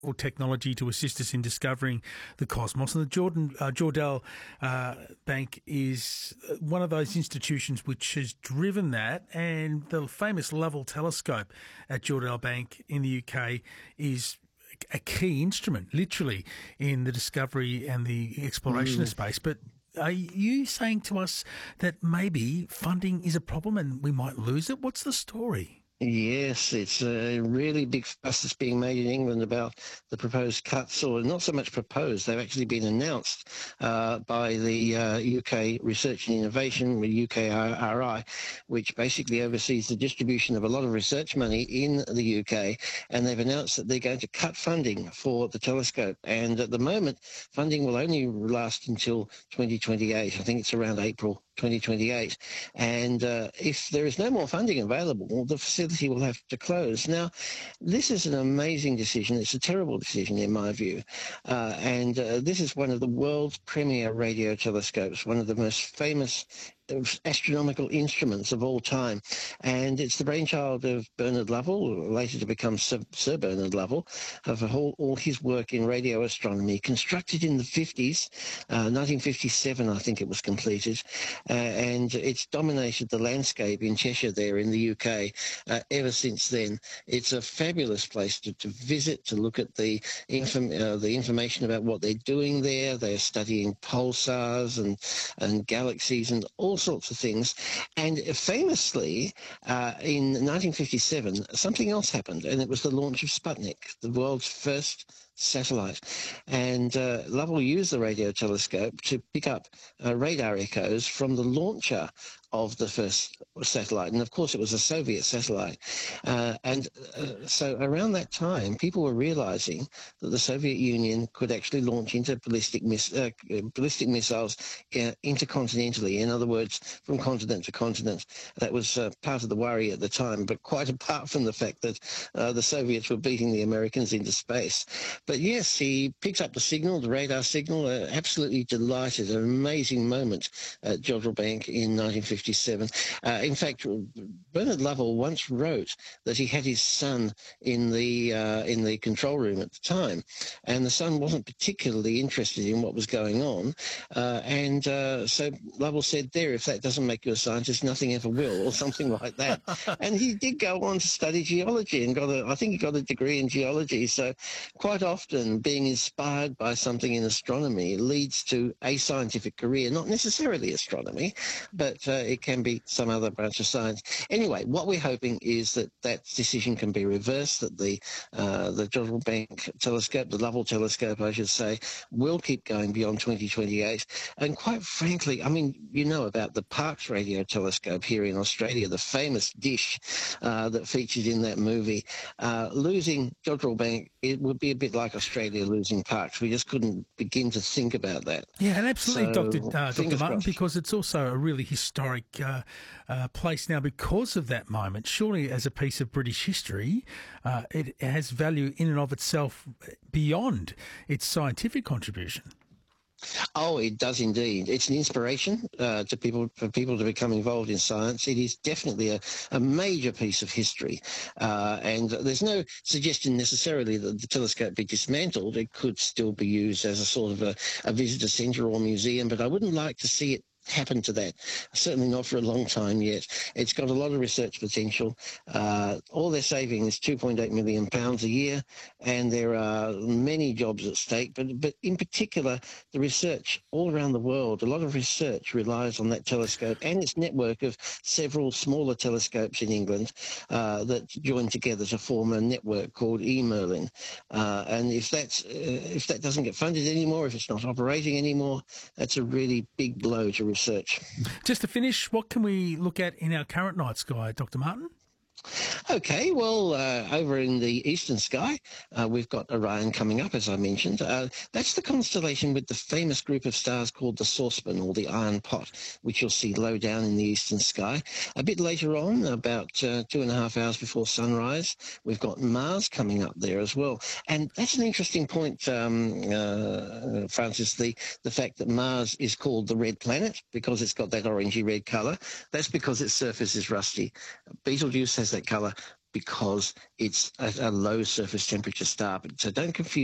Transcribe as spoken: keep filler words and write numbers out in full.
or technology to assist us in discovering the cosmos. And the Jordan uh, Jordell uh, Bank is one of those institutions which has driven that, and the famous Lovell telescope at Jordell Bank in the U K is a key instrument, literally, in the discovery and the exploration mm. of space. But are you saying to us that maybe funding is a problem and we might lose it? What's the story? Yes, it's a really big fuss that's being made in England about the proposed cuts, or not so much proposed, they've actually been announced uh, by the uh, U K Research and Innovation, the U K R I, which basically oversees the distribution of a lot of research money in the U K, and they've announced that they're going to cut funding for the telescope. And at the moment, funding will only last until twenty twenty-eight. I think it's around April twenty twenty-eight. And uh, if there is no more funding available, the facility will have to close. Now, this is an amazing decision. It's a terrible decision in my view. Uh, and uh, this is one of the world's premier radio telescopes, one of the most famous astronomical instruments of all time. And it's the brainchild of Bernard Lovell, later to become Sir, Sir Bernard Lovell, of all, all his work in radio astronomy, constructed in the fifties, uh, nineteen fifty-seven I think it was completed, uh, and it's dominated the landscape in Cheshire there in the U K uh, ever since then. It's a fabulous place to, to visit, to look at the, inform, uh, the information about what they're doing there. They're studying pulsars and, and galaxies and all sorts of things. And famously, uh, in nineteen fifty-seven, something else happened, and it was the launch of Sputnik, the world's first satellite. And uh, Lovell used the radio telescope to pick up uh, radar echoes from the launcher of the first satellite. And of course, it was a Soviet satellite. Uh, and uh, so around that time, people were realizing that the Soviet Union could actually launch into ballistic, miss, uh, ballistic missiles uh, intercontinentally. In other words, from continent to continent. That was uh, part of the worry at the time, but quite apart from the fact that uh, the Soviets were beating the Americans into space. But yes, he picks up the signal, the radar signal, uh, absolutely delighted, an amazing moment at Jodrell Bank in nineteen fifty-seven. Uh, in fact, Bernard Lovell once wrote that he had his son in the uh, in the control room at the time, and the son wasn't particularly interested in what was going on, uh, and uh, so Lovell said, there, if that doesn't make you a scientist, nothing ever will, or something like that. And he did go on to study geology and got a, I think he got a degree in geology. So quite often being inspired by something in astronomy leads to a scientific career, not necessarily astronomy, but uh, it can be some other branch of science. Anyway, what we're hoping is that that decision can be reversed, that the uh, the Jodrell Bank telescope, the Lovell telescope, I should say, will keep going beyond twenty twenty-eight. And quite frankly, I mean, you know about the Parkes radio telescope here in Australia, the famous dish uh, that featured in that movie. Uh, losing Jodrell Bank, it would be a bit like Australia losing Parkes. We just couldn't begin to think about that. Yeah, and absolutely, So, Doctor Uh, Doctor Martin, crossed. because it's also a really historic uh, uh, place now because of that moment. Surely, as a piece of British history, uh, it has value in and of itself beyond its scientific contribution. Oh, it does indeed. It's an inspiration uh, to people for people to become involved in science. It is definitely a, a major piece of history, uh, and there's no suggestion necessarily that the telescope be dismantled. It could still be used as a sort of a, a visitor centre or museum, but I wouldn't like to see it happen to that. Certainly not for a long time yet. It's got a lot of research potential. Uh, all they're saving is two point eight million pounds a year, and there are many jobs at stake, but, but in particular, the research all around the world, a lot of research relies on that telescope and its network of several smaller telescopes in England uh, that join together to form a network called eMerlin. Uh, and if, that's, uh, if that doesn't get funded anymore, if it's not operating anymore, that's a really big blow to research. Just to finish, what can we look at in our current night sky, Doctor Martin? Okay, well, uh, over in the eastern sky, uh, we've got Orion coming up, as I mentioned. Uh, that's the constellation with the famous group of stars called the Saucepan, or the Iron Pot, which you'll see low down in the eastern sky. A bit later on, about uh, two and a half hours before sunrise, we've got Mars coming up there as well. And that's an interesting point, um, uh, Francis, the, the fact that Mars is called the red planet because it's got that orangey red colour. That's because its surface is rusty. Betelgeuse has that colour. because it's a, a low surface temperature star. So don't confuse